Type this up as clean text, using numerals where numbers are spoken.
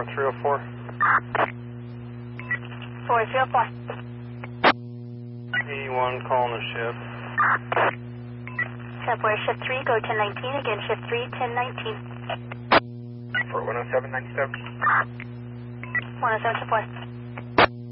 304. 404. 81 calling the ship. Subway ship 3, go 1019, again ship 3, 1019. For 107.97. 107 to 4.